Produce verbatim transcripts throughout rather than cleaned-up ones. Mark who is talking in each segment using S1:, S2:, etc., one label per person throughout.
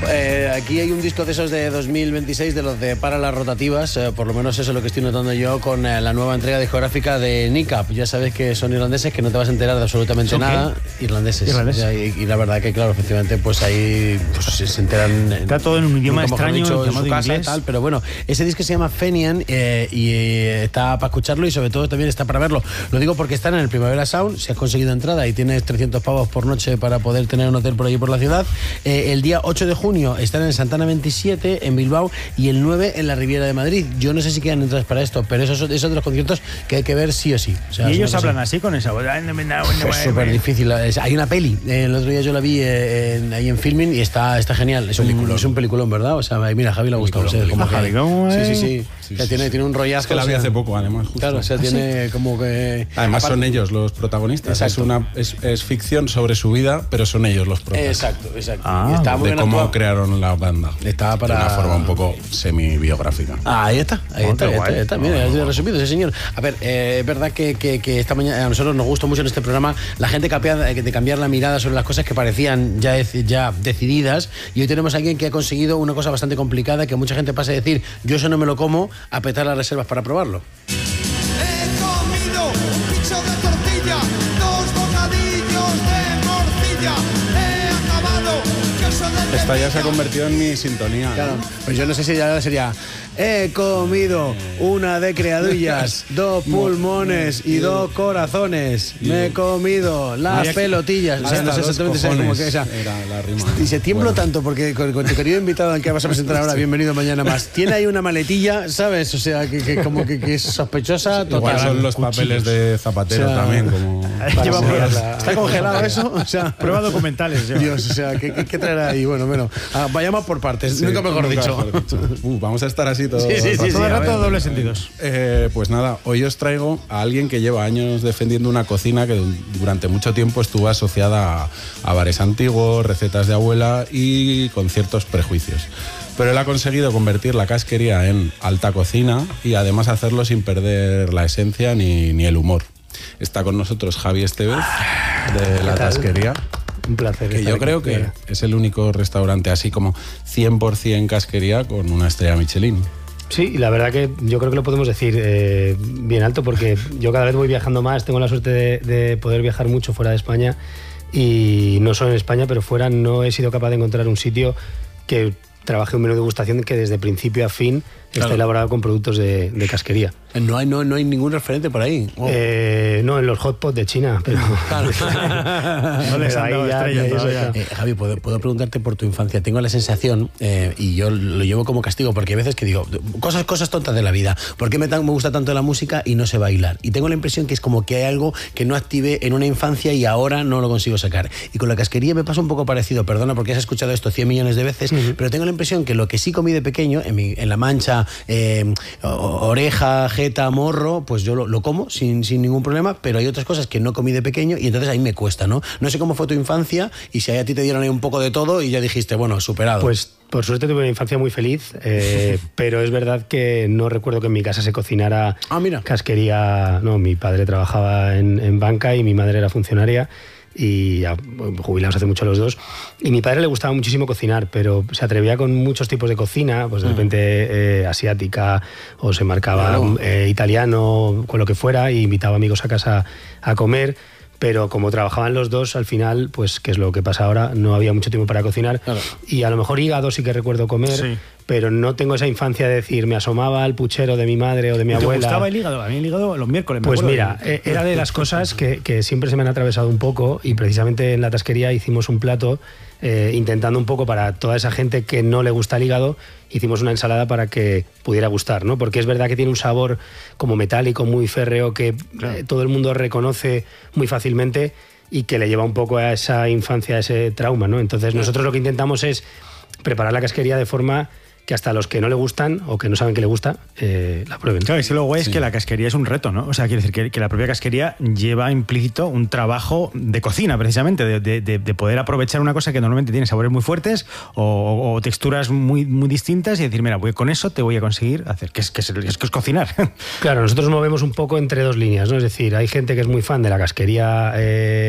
S1: Eh, aquí hay un disco de esos de dos mil veintiséis, de los de Para las Rotativas, eh, por lo menos eso es lo que estoy notando yo con eh, la nueva entrega discográfica de Nicap. Ya sabes que son irlandeses, que no te vas a enterar de absolutamente nada. Qué? Irlandeses.
S2: Irlandeses.
S1: O sea, y, y la verdad que, claro, efectivamente, pues ahí pues, se enteran...
S2: Está todo en un idioma extraño,
S1: dicho, en su
S2: llamado
S1: casa
S2: inglés.
S1: y tal, pero bueno, ese disco se llama Fenian eh, y eh, está para escucharlo y sobre todo también está para verlo. Lo digo porque están en el Primavera Sound, si has conseguido entrada y tienes trescientos pavos por noche para poder tener un hotel por allí por la ciudad. Eh, el día ocho de junio están en Santana veintisiete, en Bilbao, y el nueve en la Riviera de Madrid. Yo no sé si quedan entradas para esto, pero esos son de los conciertos que hay que ver sí o sí. O sea,
S2: y ellos hablan
S1: cosa...
S2: así con esa voz.
S1: Es súper difícil. Hay una peli, eh, el otro día yo la vi eh, en, ahí en Filmin y está, está genial. Es un, peliculón. es un peliculón, ¿verdad? O sea, mira, a Javi le ha gustado. O sea, como
S2: Javi,
S1: que...
S2: ¿cómo
S1: Sí,
S2: es?
S1: sí, sí.
S3: Sí,
S1: o sea,
S3: sí,
S1: tiene,
S3: sí.
S1: tiene un rollazo.
S3: Es que la vi
S1: o sea,
S3: hace poco, además. Justo.
S1: Claro, o sea,
S2: ¿Ah,
S1: tiene
S2: sí?
S1: como que...
S3: Además
S1: Aparte...
S3: son ellos los protagonistas.
S1: Exacto.
S3: Es, una, es, es ficción sobre su vida, pero son ellos los protagonistas.
S1: Exacto, exacto.
S2: Ah,
S1: Y estaba muy
S3: de
S1: bien
S3: cómo
S1: actuado.
S3: crearon la banda.
S1: Estaba para...
S3: De una forma un poco semi-biográfica.
S1: Ah, ahí está, ahí
S2: Oh,
S1: está,
S2: qué
S1: ahí
S2: guay.
S1: está, ahí está. Mira, ya te lo he resumido, sí, señor. A ver, eh, es verdad que, que, que esta mañana a nosotros nos gustó mucho en este programa la gente capaz de cambiar la mirada sobre las cosas que parecían ya, ya decididas, y hoy tenemos a alguien que ha conseguido una cosa bastante complicada, que mucha gente pasa a decir, yo eso no me lo como, a petar las reservas para probarlo.
S4: He comido un picho de tortilla, dos bocadillos de morcilla, he acabado queso de
S3: Esta ya se ha convertido en mi sintonía.
S1: Claro,
S3: ¿no?
S1: pues yo no sé si ya sería, he comido una de criadillas, dos pulmones y dos corazones, me he comido las
S2: Mira que-
S1: pelotillas. O sea, no sé
S3: Hasta
S1: exactamente
S3: dos
S1: sé cómo
S3: cojones
S1: que esa.
S3: era la rima.
S1: Y se tiemblo
S3: Bueno.
S1: tanto porque con, con tu querido invitado al que vas a presentar ahora, bienvenido mañana más, tiene ahí una maletilla, ¿sabes? O sea, que, que como que, que es sospechosa total.
S3: Igual son los papeles de Zapatero
S1: O sea,
S3: también. Como...
S2: Lleva
S1: Para
S2: pruebas.
S1: la- ¿Está congelado eso? O sea,
S2: Pruebas documentales. lleva.
S1: Dios, o sea, ¿qué, qué, qué traerá ahí? Bueno, bueno, ah, vayamos por partes,
S3: Sí,
S1: nunca mejor
S3: nunca
S1: dicho.
S3: mejor dicho. Uh, vamos a estar así todo
S1: Sí, sí,
S3: el
S1: sí,
S3: rato.
S2: Todo el
S1: a
S2: rato
S1: ver.
S2: dobles sentidos.
S3: Eh, pues nada, hoy os traigo a alguien que lleva años defendiendo una cocina que durante mucho tiempo estuvo asociada a, a bares antiguos, recetas de abuela y con ciertos prejuicios. Pero él ha conseguido convertir la casquería en alta cocina y además hacerlo sin perder la esencia ni, ni el humor. Está con nosotros Javi Estevez, de La Tasquería,
S1: Un placer.
S3: que
S1: estar
S3: yo
S1: aquí.
S3: creo que es el único restaurante así como cien por ciento casquería con una estrella Michelin.
S5: Sí, y la verdad que yo creo que lo podemos decir eh, bien alto, porque yo cada vez voy viajando más, tengo la suerte de, de poder viajar mucho fuera de España, y no solo en España, pero fuera no he sido capaz de encontrar un sitio que trabaje un menú de degustación que desde principio a fin
S1: Claro.
S5: está elaborado con productos de, de casquería.
S1: No hay, no, no hay ningún referente por ahí. Oh.
S5: Eh, no, en los hot pot de China, pero...
S2: No les
S5: pero
S2: han
S5: ahí
S2: dado
S5: ya-
S2: estrellas
S5: eso
S2: todavía.
S5: ya.
S1: Eh, Javi, ¿puedo, puedo preguntarte por tu infancia. Tengo la sensación, eh, y yo lo llevo como castigo, porque hay veces que digo, cosas, cosas tontas de la vida. ¿Por qué me, tan- me gusta tanto la música y no sé bailar? Y tengo la impresión que es como que hay algo que no activé en una infancia y ahora no lo consigo sacar. Y con la casquería me pasa un poco parecido, perdona porque has escuchado esto cien millones de veces, uh-huh. pero tengo la impresión que lo que sí comí de pequeño, en, mi, en La Mancha, eh, oreja, jeta, morro, pues yo lo, lo como sin, sin ningún problema, pero hay otras cosas que no comí de pequeño y entonces ahí me cuesta, ¿no? No sé cómo fue tu infancia y si ahí a ti te dieron ahí un poco de todo y ya dijiste, bueno, superado.
S5: Pues por suerte tuve una infancia muy feliz, eh, pero es verdad que no recuerdo que en mi casa se cocinara
S1: ah, mira.
S5: casquería. No, mi padre trabajaba en, en banca y mi madre era funcionaria, y ya, jubilados hace mucho los dos. Y a mi padre le gustaba muchísimo cocinar, pero se atrevía con muchos tipos de cocina, pues de repente eh, asiática, o se marcaba claro. eh, italiano, con lo que fuera, y invitaba amigos a casa a comer. Pero como trabajaban los dos, al final, pues que es lo que pasa ahora, no había mucho tiempo para cocinar. Claro. Y a lo mejor hígado sí que recuerdo comer, sí. pero no tengo esa infancia de decir, me asomaba al puchero de mi madre o de mi
S2: ¿Te
S5: abuela.
S2: ¿Te gustaba el hígado? A mí el hígado los miércoles.
S5: Pues mira, de... era de las cosas que, que siempre se me han atravesado un poco, y precisamente en La Tasquería hicimos un plato eh, intentando un poco para toda esa gente que no le gusta el hígado, hicimos una ensalada para que pudiera gustar, ¿no? Porque es verdad que tiene un sabor como metálico, muy férreo, que claro. eh, todo el mundo reconoce muy fácilmente y que le lleva un poco a esa infancia, a ese trauma, ¿no? Entonces claro. nosotros lo que intentamos es preparar la casquería de forma que hasta los que no le gustan o que no saben que le gusta, eh, la prueben.
S2: Claro, y si lo guay sí. es que la casquería es un reto, ¿no? O sea, quiere decir que, que la propia casquería lleva implícito un trabajo de cocina, precisamente, de, de, de, de poder aprovechar una cosa que normalmente tiene sabores muy fuertes o, o texturas muy, muy distintas y decir, mira, pues con eso te voy a conseguir hacer, que es, que es, es, que es cocinar.
S5: Claro, nosotros movemos un poco entre dos líneas, ¿no? Es decir, hay gente que es muy fan de la casquería eh,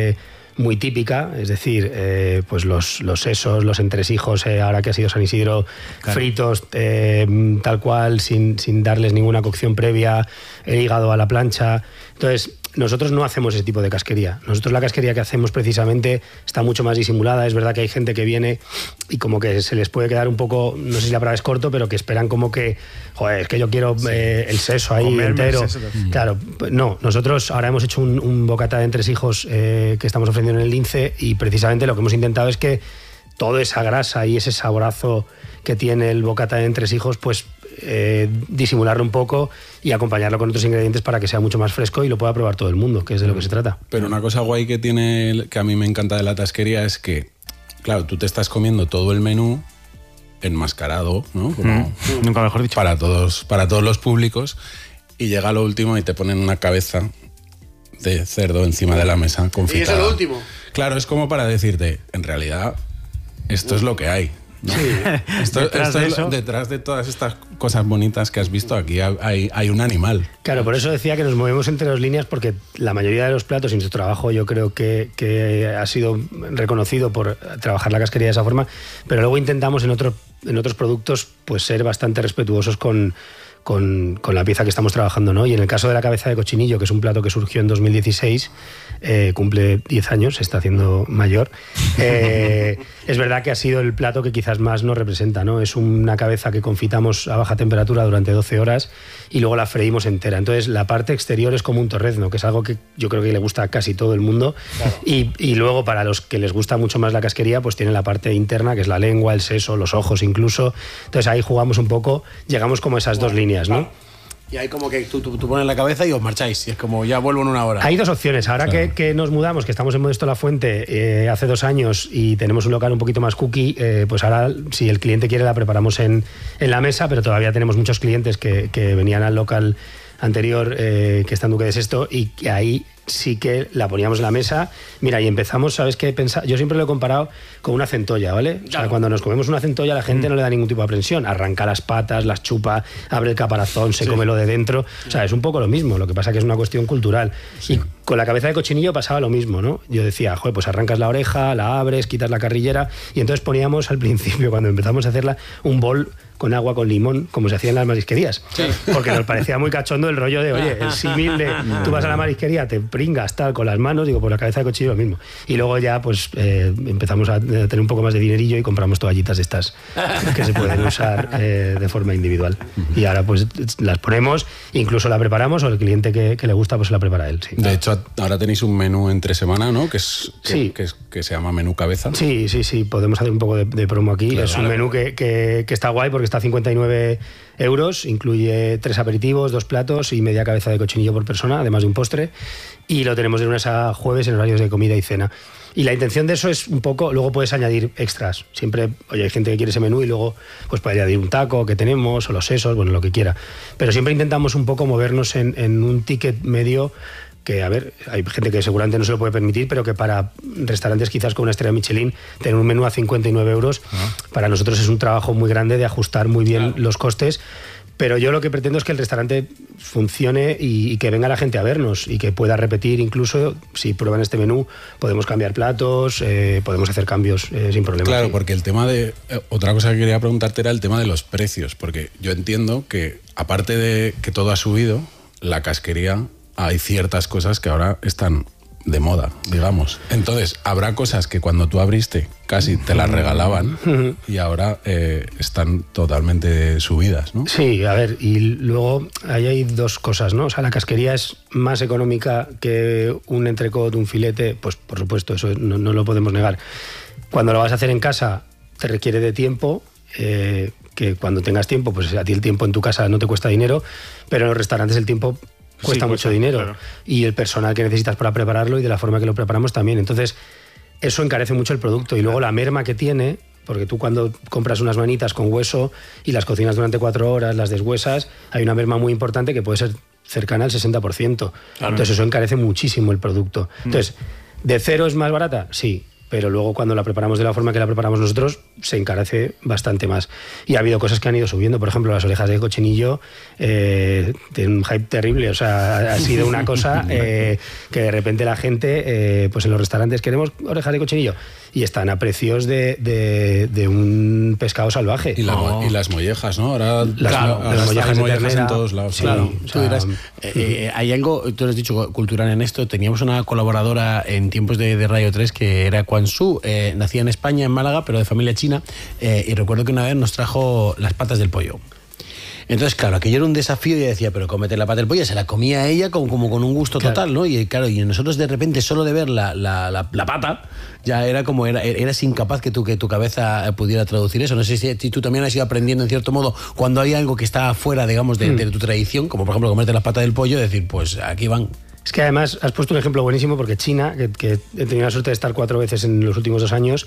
S5: muy típica, es decir, eh, pues los, los sesos, los entresijos, eh, ahora que ha sido San Isidro, claro. fritos eh, tal cual, sin, sin darles ninguna cocción previa, el hígado a la plancha. Entonces, nosotros no hacemos ese tipo de casquería. Nosotros la casquería que hacemos precisamente está mucho más disimulada. Es verdad que hay gente que viene y como que se les puede quedar un poco, no sé si la palabra es corto, pero que esperan como que, joder, es que yo quiero sí. eh, el seso ahí comerme entero. Seso de... Claro, no, nosotros ahora hemos hecho un, un bocata de entresijos eh, que estamos ofreciendo en el Lince y precisamente lo que hemos intentado es que toda esa grasa y ese saborazo que tiene el bocata de entresijos, pues eh, disimularlo un poco y acompañarlo con otros ingredientes para que sea mucho más fresco y lo pueda probar todo el mundo, que es de lo que se trata.
S3: Pero una cosa guay que tiene, que a mí me encanta de la tasquería es que, claro, tú te estás comiendo todo el menú enmascarado, ¿no? Como
S2: mm, nunca mejor dicho.
S3: Para todos, para todos los públicos, y llega lo último y te ponen una cabeza de cerdo encima de la mesa confitada.
S1: ¿Y eso es lo último?
S3: Claro, es como para decirte, en realidad, esto es lo que hay, ¿no?
S1: Sí.
S3: Esto,
S2: detrás,
S3: esto
S2: de
S3: es,
S2: eso...
S3: detrás de todas estas cosas bonitas que has visto aquí hay, hay un animal.
S5: Claro, por eso decía que nos movemos entre dos líneas, porque la mayoría de los platos y nuestro trabajo yo creo que, que ha sido reconocido por trabajar la casquería de esa forma, pero luego intentamos en, otro, en otros productos pues ser bastante respetuosos con... Con, con la pieza que estamos trabajando, ¿no? Y en el caso de la cabeza de cochinillo, que es un plato que surgió en dos mil dieciséis, eh, cumple diez años, se está haciendo mayor, eh, es verdad que ha sido el plato que quizás más nos representa, ¿no? Es una cabeza que confitamos a baja temperatura durante doce horas y luego la freímos entera. Entonces la parte exterior es como un torrezno, que es algo que yo creo que le gusta a casi todo el mundo. Claro. y, y luego para los que les gusta mucho más la casquería, pues tiene la parte interna, que es la lengua, el seso, los ojos incluso. Entonces ahí jugamos un poco, llegamos como a esas bueno. dos líneas, ¿no?
S1: Y hay como que tú, tú, tú pones la cabeza y os marcháis. Y es como, ya vuelvo en una hora.
S5: Hay dos opciones. Ahora claro. que, que nos mudamos, que estamos en Modesto La Fuente eh, hace dos años y tenemos un local un poquito más cookie, eh, pues ahora si el cliente quiere la preparamos en, en la mesa, pero todavía tenemos muchos clientes que, que venían al local anterior, eh, que está en Duque de Sexto, y que ahí sí que la poníamos en la mesa. Mira, y empezamos, ¿sabes qué? Pensar, yo siempre lo he comparado con una centolla, ¿vale? Claro. O sea, cuando nos comemos una centolla, la gente mm. no le da ningún tipo de aprensión. Arranca las patas, las chupa, abre el caparazón, se sí. come lo de dentro. O sea, es un poco lo mismo. Lo que pasa que es una cuestión cultural. Sí. Y con la cabeza de cochinillo pasaba lo mismo, ¿no? Yo decía, joder, pues arrancas la oreja, la abres, quitas la carrillera, y entonces poníamos al principio, cuando empezamos a hacerla, un bol con agua con limón, como se hacía en las marisquerías. Sí. Porque nos parecía muy cachondo el rollo de, oye, el símil de tú vas a la marisquería, te pringas tal con las manos, digo, por la cabeza de cochillo lo mismo. Y luego ya pues eh, empezamos a tener un poco más de dinerillo y compramos toallitas de estas que se pueden usar eh, de forma individual. Y ahora pues las ponemos, incluso la preparamos, o el cliente que, que le gusta pues la prepara él. Sí.
S3: De hecho, ahora tenéis un menú entre semana, ¿no? Que es que,
S5: sí.
S3: que, es, que se llama menú cabeza.
S5: Sí, sí, sí, podemos hacer un poco de, de promo aquí. Claro, es un claro. menú que, que, que está guay porque está a cincuenta y nueve euros, incluye tres aperitivos, dos platos y media cabeza de cochinillo por persona, además de un postre, y lo tenemos de lunes a jueves en horarios de comida y cena. Y la intención de eso es un poco, luego puedes añadir extras. Siempre, oye, hay gente que quiere ese menú y luego pues puede añadir un taco que tenemos o los sesos, bueno, lo que quiera. Pero siempre intentamos un poco movernos en, en un ticket medio que, a ver, hay gente que seguramente no se lo puede permitir, pero que para restaurantes quizás con una estrella Michelin, tener un menú a cincuenta y nueve euros, uh-huh. para nosotros es un trabajo muy grande de ajustar muy bien claro. los costes. Pero yo lo que pretendo es que el restaurante funcione y, y que venga la gente a vernos y que pueda repetir, incluso si prueban este menú, podemos cambiar platos, eh, podemos hacer cambios eh, sin problema.
S3: Claro,
S5: sí.
S3: porque el tema de... Eh, otra cosa que quería preguntarte era el tema de los precios, porque yo entiendo que, aparte de que todo ha subido, la casquería, hay ciertas cosas que ahora están de moda, digamos. Entonces, habrá cosas que cuando tú abriste casi te las regalaban y ahora eh, están totalmente subidas, ¿no?
S5: Sí, a ver, y luego ahí hay dos cosas, ¿no? O sea, la casquería es más económica que un entrecot, un filete, pues por supuesto, eso no, no lo podemos negar. Cuando lo vas a hacer en casa te requiere de tiempo, eh, que cuando tengas tiempo, pues a ti el tiempo en tu casa no te cuesta dinero, pero en los restaurantes el tiempo cuesta sí, mucho cuesta, dinero, claro. Y el personal que necesitas para prepararlo y de la forma que lo preparamos también. Entonces, eso encarece mucho el producto. Y luego la merma que tiene, porque tú cuando compras unas manitas con hueso y las cocinas durante cuatro horas, las deshuesas, hay una merma muy importante que puede ser cercana al sesenta por ciento. Claro. Entonces, eso encarece muchísimo el producto. Entonces, ¿de cero es más barata? Sí. pero luego cuando la preparamos de la forma que la preparamos nosotros, se encarece bastante más. Y ha habido cosas que han ido subiendo, por ejemplo, las orejas de cochinillo eh, tienen un hype terrible, o sea, ha sido una cosa eh, que de repente la gente, eh, pues en los restaurantes queremos orejas de cochinillo, y están a precios de, de, de un pescado salvaje.
S3: Y, la,
S5: oh.
S3: y las mollejas, ¿no? Ahora
S5: las,
S3: claro,
S5: las
S3: ahora
S5: mollejas,
S3: hay mollejas
S5: ternera,
S3: en todos lados.
S5: Sí,
S1: Claro,
S5: o sea,
S1: tú dirás, eh, eh, hay algo, tú lo has dicho, cultural en esto. Teníamos una colaboradora en tiempos de, de Radio tres que era Quan Su, eh, nacía en España, en Málaga, pero de familia china, eh, y recuerdo que una vez nos trajo las patas del pollo. Entonces, claro, aquello era un desafío y ella decía, pero cómete la pata del pollo, se la comía ella como, como con un gusto claro. total, ¿no? Y claro, y nosotros de repente solo de ver la, la, la, la pata, ya era como, era, eras incapaz que tu, que tu cabeza pudiera traducir eso. No sé si, si tú también has ido aprendiendo en cierto modo, cuando hay algo que está fuera, digamos, de, mm. de tu tradición, como por ejemplo comerte la pata del pollo, decir, pues aquí van.
S5: Es que además has puesto un ejemplo buenísimo porque China, que, que he tenido la suerte de estar cuatro veces en los últimos dos años,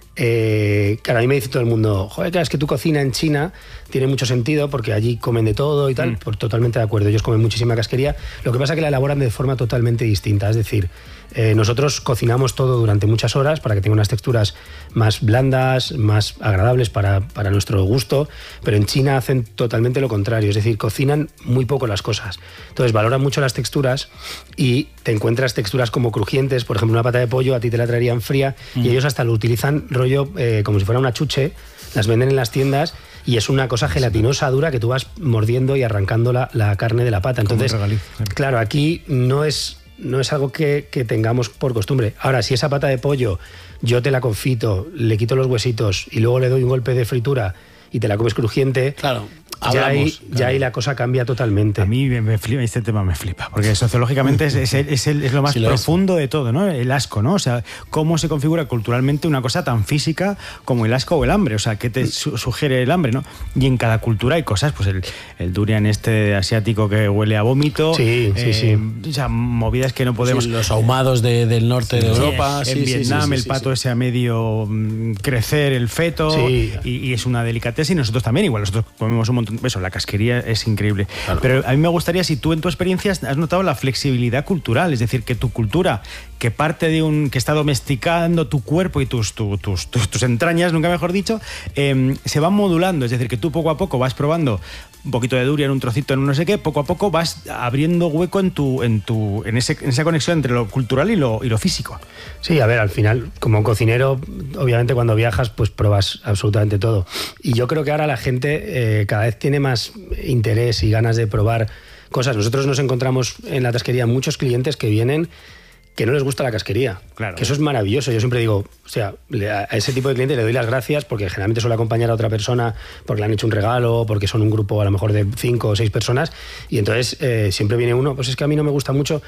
S5: Eh, claro, a mí me dice todo el mundo, joder, claro, es que tu cocina en China tiene mucho sentido porque allí comen de todo y tal, mm. pues totalmente de acuerdo, ellos comen muchísima casquería, lo que pasa es que la elaboran de forma totalmente distinta, es decir, eh, nosotros cocinamos todo durante muchas horas para que tenga unas texturas más blandas, más agradables para, para nuestro gusto, pero en China hacen totalmente lo contrario, es decir, cocinan muy poco las cosas, entonces valoran mucho las texturas y te encuentras texturas como crujientes, por ejemplo una pata de pollo a ti te la traerían fría mm. y ellos hasta lo utilizan rollo eh, como si fuera una chuche, las venden en las tiendas y es una cosa gelatinosa dura que tú vas mordiendo y arrancando la, la carne de la pata. Entonces, claro, aquí no es, no es algo que, que tengamos por costumbre. Ahora, si esa pata de pollo yo te la confito, le quito los huesitos y luego le doy un golpe de fritura y te la comes crujiente,
S1: claro.
S5: Ya ahí,
S1: Hablamos,
S5: ya ahí la cosa cambia totalmente.
S2: A mí me, me flipa, este tema me flipa, porque sociológicamente es, es, es, el, es lo más sí, lo profundo es. de todo, ¿no? El asco, ¿no? O sea, cómo se configura culturalmente una cosa tan física como el asco o el hambre, o sea, ¿qué te su sugiere el hambre, no? Y en cada cultura hay cosas, pues el, el durian este asiático que huele a vómito,
S5: sí, sí,
S2: eh,
S5: sí.
S2: O sea, movidas que no podemos...
S1: Sí, los ahumados de, del norte sí, de Europa.
S2: En
S1: sí,
S2: Vietnam
S1: sí, sí,
S2: el
S1: sí,
S2: pato
S1: sí.
S2: ese a medio mm, crecer, el feto,
S5: sí.
S2: y, y es una delicateza y nosotros también, igual, nosotros comemos un montón, eso, la casquería es increíble. Claro. Pero a mí me gustaría, si tú en tu experiencia has notado la flexibilidad cultural, es decir, que tu cultura, que parte de un... que está domesticando tu cuerpo y tus, tu, tus, tus, tus entrañas, nunca mejor dicho, eh, se van modulando, es decir, que tú poco a poco vas probando un poquito de durian, un trocito en un no sé qué, poco a poco vas abriendo hueco en tu en tu en, ese, en esa conexión entre lo cultural y lo, y lo físico.
S5: Sí, a ver, al final, como cocinero, obviamente cuando viajas, pues pruebas absolutamente todo. Y yo creo que ahora la gente eh, cada vez tiene más interés y ganas de probar cosas. Nosotros nos encontramos en la tasquería muchos clientes que vienen que no les gusta la casquería, claro. Que eso es maravilloso. Yo siempre digo, o sea, a ese tipo de clientes le doy las gracias porque generalmente suele acompañar a otra persona porque le han hecho un regalo, porque son un grupo a lo mejor de cinco o seis personas y entonces eh, siempre viene uno, pues es que a mí no me gusta mucho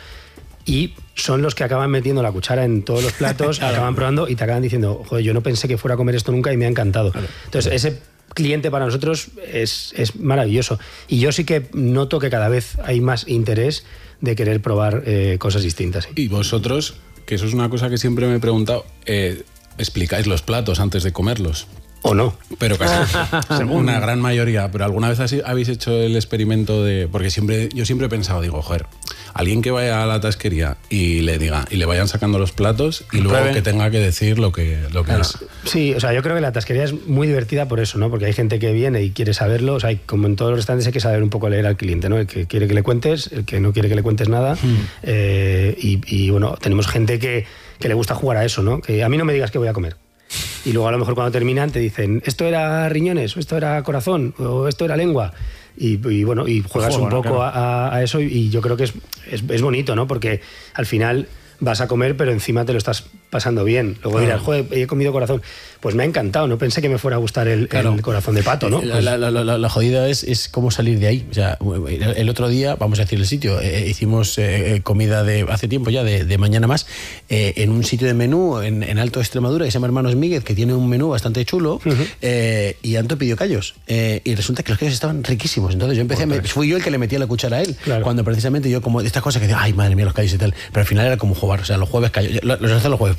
S5: y son los que acaban metiendo la cuchara en todos los platos, claro. Acaban probando y te acaban diciendo, joder, yo no pensé que fuera a comer esto nunca y me ha encantado. Claro. Entonces ese cliente para nosotros es, es maravilloso y yo sí que noto que cada vez hay más interés de querer probar eh, cosas distintas. ¿Sí?
S3: Y vosotros, que eso es una cosa que siempre me he preguntado, eh, ¿explicáis los platos antes de comerlos?
S5: ¿O no?
S3: Pero casi, una gran mayoría. Pero alguna vez así habéis hecho el experimento de... Porque siempre yo siempre he pensado, digo, joder, alguien que vaya a la tasquería y le diga y le vayan sacando los platos y luego Pruebe. que tenga que decir lo que, lo que claro. es.
S5: Sí, o sea, yo creo que la tasquería es muy divertida por eso, ¿no? Porque hay gente que viene y quiere saberlo. O sea, hay, como en todos los restaurantes hay que saber un poco leer al cliente, ¿no? El que quiere que le cuentes, el que no quiere que le cuentes nada. Mm. Eh, y, y bueno, tenemos gente que, que le gusta jugar a eso, ¿no? Que a mí no me digas qué voy a comer. Y luego a lo mejor cuando terminan te dicen, esto era riñones, o esto era corazón, o esto era lengua. Y, y bueno, y juegas juego, un poco ¿no? claro. a, a eso y, y yo creo que es, es, es bonito, ¿no? Porque al final vas a comer, pero encima te lo estás pasando bien. Luego dirás, joder, he comido corazón. Pues me ha encantado, no pensé que me fuera a gustar el, claro. el corazón de pato, ¿no?
S1: La,
S5: Pues...
S1: la, la, la, la jodida es, es cómo salir de ahí. O sea, el otro día, vamos a decir el sitio, eh, hicimos eh, comida de hace tiempo ya, de, de mañana más, eh, en un sitio de menú en, en Alto Extremadura, que se llama Hermanos Míguez, que tiene un menú bastante chulo, uh-huh. eh, y Anto pidió callos. Eh, y resulta que los callos estaban riquísimos. Entonces yo empecé, me, fui yo el que le metía la cuchara a él, claro. Cuando precisamente yo como estas cosas que digo, ay, madre mía, los callos y tal. Pero al final era como jugar, o sea, los jueves callos, los hacer los jueves,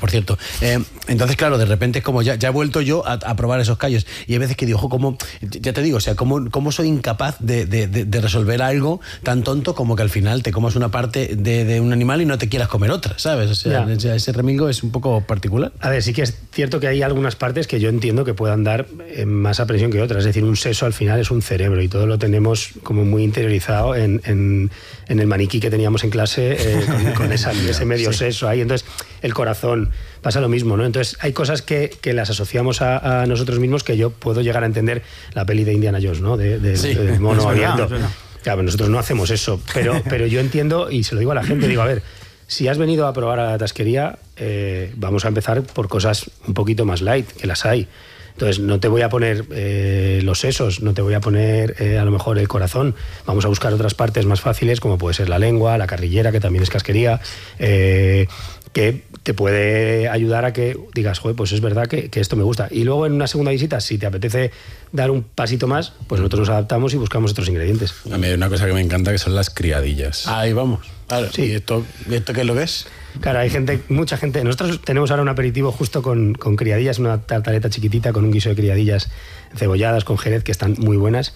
S1: por cierto. Eh, entonces, claro, de repente es como ya, ya he vuelto yo a, a probar esos callos. Y hay veces que digo, ojo, cómo, ya te digo, o sea, cómo, cómo soy incapaz de, de, de, de resolver algo tan tonto como que al final te comas una parte de, de un animal y no te quieras comer otra, ¿sabes? O sea, ese, ese remilgo es un poco particular.
S5: A ver, sí que es cierto que hay algunas partes que yo entiendo que puedan dar eh, más a presión que otras. Es decir, un seso al final es un cerebro y todo lo tenemos como muy interiorizado en, en, en el maniquí que teníamos en clase eh, con, con esa, ese medio sí. seso ahí. Entonces, el corazón pasa lo mismo, ¿no? Entonces, hay cosas que, que las asociamos a, a nosotros mismos que yo puedo llegar a entender. La peli de Indiana Jones, ¿no? De, de, sí. del mono abierto. Claro, nosotros no hacemos eso, pero, pero yo entiendo y se lo digo a la gente, digo, a ver, si has venido a probar a la tasquería, eh, vamos a empezar por cosas un poquito más light, que las hay. Entonces, no te voy a poner eh, los sesos, no te voy a poner eh, a lo mejor el corazón. Vamos a buscar otras partes más fáciles, como puede ser la lengua, la carrillera, que también es casquería, eh, que te puede ayudar a que digas, joder, pues es verdad que, que esto me gusta. Y luego en una segunda visita, si te apetece dar un pasito más, pues nosotros nos adaptamos y buscamos otros ingredientes.
S3: A mí hay una cosa que me encanta, que son las criadillas.
S1: Ahí vamos. Claro.
S5: Sí.
S1: ¿Y esto, esto qué es lo que es?
S5: Claro, hay gente, mucha gente. Nosotros tenemos ahora un aperitivo justo con, con criadillas, una tartaleta chiquitita con un guiso de criadillas cebolladas con jerez que están muy buenas.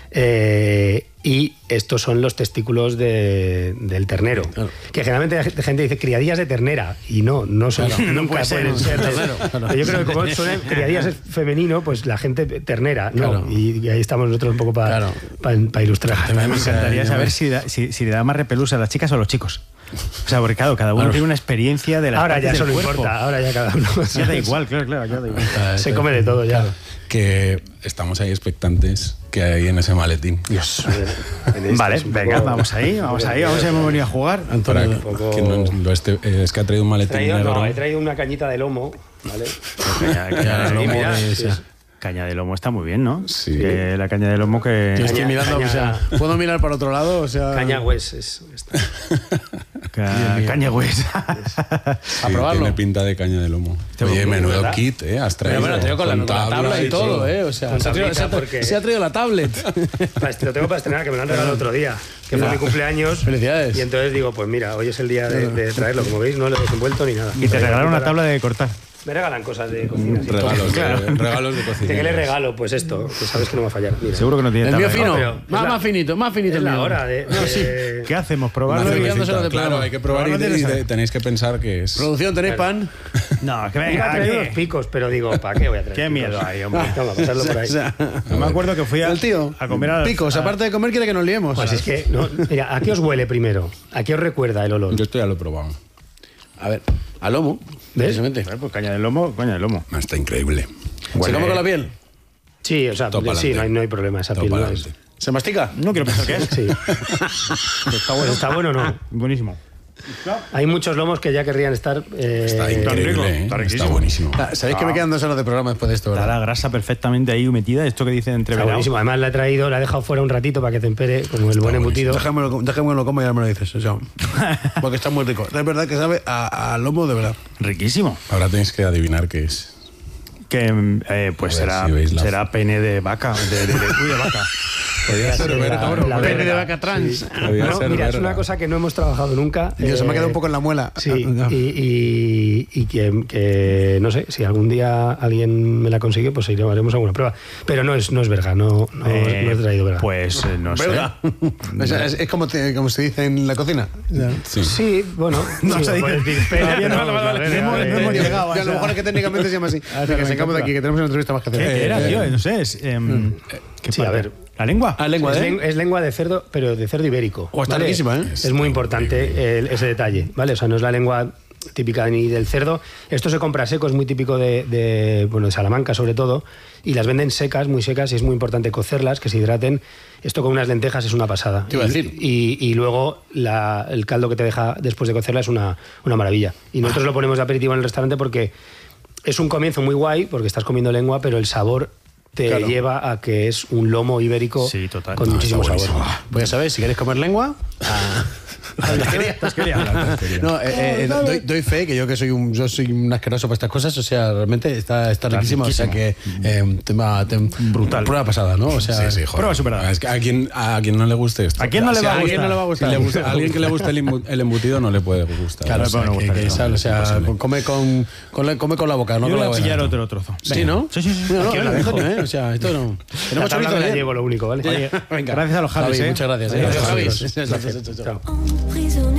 S5: Eh, y estos son los testículos de, del ternero. Claro. Que generalmente la gente dice criadillas de ternera. Y no, no son.
S1: Claro,
S5: nunca
S1: puede
S5: pueden ser.
S1: ser claro, claro.
S5: Yo creo que como suena criadillas es femenino, pues la gente ternera. ¿No? Claro. Y, y ahí estamos nosotros un poco para claro. pa, pa ilustrar.
S2: Me encantaría saber si, da, si, si le da más repelús a las chicas o a los chicos. O sea, porque claro, cada uno claro. tiene una experiencia de la
S5: ahora ya eso no importa, ahora ya cada uno.
S2: Ya da igual, claro, claro, ya da igual.
S5: Se come de todo ya. Claro.
S3: Que estamos ahí expectantes que hay en ese maletín.
S2: Dios. Vale, venga, poco, vamos ahí, vamos ahí, vamos a venir a jugar.
S3: Antonio, un poco... que no, lo este, es que ha traído un maletín
S5: traído,
S3: negro.
S5: No, he traído una cañita de lomo, ¿vale?
S2: Caña, caña de lomo, mira, de esa. Caña de lomo está muy bien, ¿no?
S3: Sí.
S2: Que la caña de lomo que...
S1: Yo estoy mirando, caña, o sea, ¿puedo mirar para otro lado? O sea...
S5: Caña hues es...
S2: Ca caña hues.
S3: Sí, a probarlo. Tiene pinta de caña de lomo. Oye, menudo ¿verdad? Kit, ¿eh? Has traído.
S1: Pero bueno, tengo con, con, la, con la tabla y todo, todo, ¿eh? O sea, se ha, traído, se, ha, porque... se ha traído la tablet.
S5: Lo tengo para estrenar, que me lo han regalado otro día. Que fue mi cumpleaños.
S1: Felicidades.
S5: Y entonces digo, pues mira, hoy es el día de, de traerlo. Como veis, no lo he desenvuelto ni nada.
S2: Y te regalaron una tabla de cortar.
S5: Me regalan cosas de cocina. Sí,
S3: regalos,
S5: claro.
S3: de, regalos de cocina.
S5: ¿Qué le regalo? Pues esto, que sabes que no va a fallar. Mira.
S2: Seguro que no tiene
S1: el mío fino,
S5: no,
S1: más,
S5: la,
S1: más finito, más finito.
S5: Es
S1: el
S5: la
S1: mío.
S5: hora de,
S1: no,
S5: de,
S1: sí.
S2: ¿Qué hacemos? ¿Probarlo?
S3: De claro, hay que probar y, y tenéis que pensar que es...
S1: Producción, ¿tenéis pan?
S2: No, que venga.
S5: Iba a traer unos picos, pero digo, ¿para qué voy a traer
S2: Qué
S5: picos?
S2: miedo hay, hombre.
S5: Vamos a pasarlo por ahí.
S1: O sea,
S2: no me acuerdo que fui a,
S1: el tío,
S2: a comer a...
S1: Picos,
S2: a,
S1: aparte de comer quiere que nos liemos.
S5: Pues es que, no, mira, ¿a qué os huele primero? ¿A qué os recuerda el olor?
S3: Yo esto ya lo he probado.
S1: A ver, a lomo,
S5: ¿ves?
S2: Pues caña de lomo, caña de lomo.
S3: Está increíble.
S1: ¿Se come con la piel?
S5: Sí, o sea, sí, no hay, no hay problema, esa piel no es...
S1: ¿Se mastica?
S2: No quiero pensar qué es.
S5: Sí. ¿Está bueno? ¿Está bueno o no?
S2: Buenísimo.
S5: Hay muchos lomos que ya querrían estar... Eh,
S3: está increíble,
S2: está,
S3: ¿eh? Está buenísimo.
S1: Sabéis ah. que me quedan dos horas de programa después de esto, ¿verdad?
S2: Está la grasa perfectamente ahí metida, esto que dicen entreverado.
S5: Está buenísimo, además la he traído, la he dejado fuera un ratito para que tempere, como el está buen embutido.
S1: Déjame, déjame que lo coma y ya me lo dices, o sea, porque está muy rico. Es verdad que sabe a, a lomo de verdad.
S2: Riquísimo.
S3: Ahora tenéis que adivinar qué es.
S2: Que eh, pues será, si la... será pene de vaca, de, de, de, de, de vaca.
S3: Podría ser verga,
S1: la, la pene de vaca trans.
S5: Sí. No, mira, verga. Es una cosa que no hemos trabajado nunca.
S1: Y eh, se me ha quedado un poco en la muela.
S5: Sí, y, y, y que, que, no sé, si algún día alguien me la consiguió, pues haremos alguna prueba. Pero no es, no es verga, no, no, eh, no he traído verga.
S2: Pues eh, no sé.
S1: o sea, es, es como, te, como se dice en la cocina.
S5: Sí, sí bueno.
S1: no
S5: sí,
S1: se dice.
S5: Pene,
S1: no, no, no hemos llegado. A lo mejor es que técnicamente se llama así. Que sacamos de aquí, que tenemos una entrevista más que hacer.
S2: ¿Qué era, tío? No sé, es...
S5: Sí, a ver.
S2: ¿La lengua?
S1: ¿La lengua
S5: es,
S1: de?
S5: len es lengua de cerdo, pero de cerdo ibérico.
S1: Oh, está
S5: ¿vale?
S1: riquísima, ¿eh?
S5: Es muy importante el, ese detalle, ¿vale? O sea, no es la lengua típica ni del cerdo. Esto se compra seco, es muy típico de, de, bueno, de Salamanca sobre todo, y las venden secas, muy secas, y es muy importante cocerlas, que se hidraten. Esto con unas lentejas es una pasada.
S1: ¿Qué iba a decir?
S5: Y, y, y luego la, el caldo que te deja después de cocerla es una, una maravilla. Y nosotros lo ponemos de aperitivo en el restaurante porque es un comienzo muy guay, porque estás comiendo lengua, pero el sabor... te claro. lleva a que es un lomo ibérico
S2: sí, total.
S5: con
S2: no,
S5: muchísimo sabor.
S1: Pues ya sabéis, si queréis comer lengua, a,
S2: Tosquería.
S1: No, eh, eh, doy, doy fe que yo que soy un yo soy un asqueroso para estas cosas, o sea, realmente está, está riquísima, o sea que eh, tema, tem,
S2: brutal.
S1: Prueba pasada, ¿no? O sea,
S3: Sí, sí, joder.
S2: Prueba superada.
S3: Es que a quien, a quien no le guste esto.
S2: ¿A quién no le
S3: O sea,
S2: va a
S3: a alguien
S2: gustar?
S3: no le va a gustar.
S1: ¿Quién le
S3: gusta- a alguien que le guste el, embu- el embutido no le puede gustar.
S1: claro,
S3: O sea,
S1: o sea,
S2: no
S1: que,
S2: gusta,
S1: que
S2: no,
S1: sal, o sea,
S3: imposible.
S1: come con, con la, come con la boca, no
S2: Yo
S1: con
S2: voy
S1: la
S2: a
S1: boca.
S2: pillar otro trozo.
S1: Sí,
S2: Venga.
S1: ¿no?
S2: Sí, sí, sí.
S1: No, no,
S2: Aquí os la
S1: no,
S2: dejo.
S1: Antonio, ¿eh? O sea, esto no.
S5: La
S1: Tenemos
S5: tabla
S1: chorizo,
S5: me la
S1: ¿eh?
S5: llevo, lo único, ¿vale?
S2: Oye, gracias a los Javis,
S1: Javi,
S2: ¿eh?
S1: muchas gracias.
S5: Adiós,
S1: Adiós,
S5: Javi.
S1: Javi.
S5: Chao.
S6: Emprisonné.